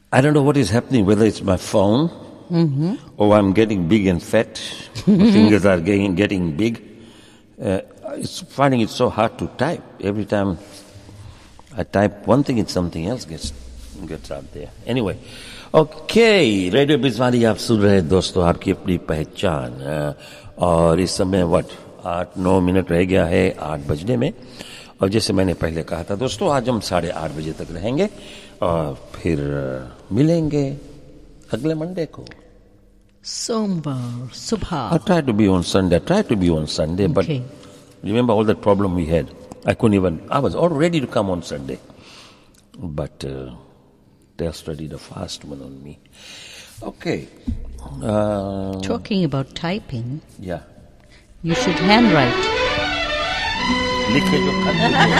I don't know what is happening, whether it's my phone or I'm getting big and fat. My fingers are getting big. It's finding it so hard to type. Every time I type one thing, it's something else gets out there. Anyway, okay, radio बिजवारी आप सुन रहे हैं दोस्तों, आपकी अपनी पहचान. और इस समय 8-9 मिनट रह गया है 8 बजने में. और जैसे मैंने पहले कहा था दोस्तों, आज हम 8:30 बजे तक रहेंगे और फिर मिलेंगे अगले मंडे को. सोमवार सुबह. I try to be on Sunday, Okay. but remember all that problem we had. I was all ready to come on Sunday. But they studied a fast one on me. Okay. Talking about typing, Yeah. you should handwrite. लिखे जो